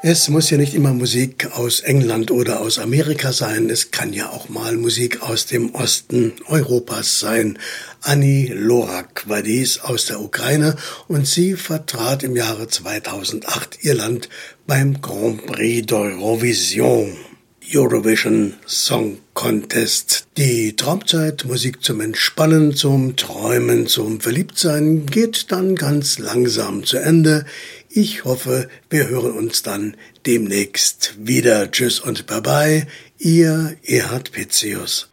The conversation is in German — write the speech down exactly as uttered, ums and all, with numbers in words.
Es muss ja nicht immer Musik aus England oder aus Amerika sein. Es kann ja auch mal Musik aus dem Osten Europas sein. Annie Lorak war dies aus der Ukraine und sie vertrat im Jahre zweitausendacht ihr Land beim Grand Prix d'Eurovision. Eurovision Song Contest. Die Traumzeit, Musik zum Entspannen, zum Träumen, zum Verliebtsein geht dann ganz langsam zu Ende. Ich hoffe, wir hören uns dann demnächst wieder. Tschüss und Bye-bye, Ihr Erhard Pitzius.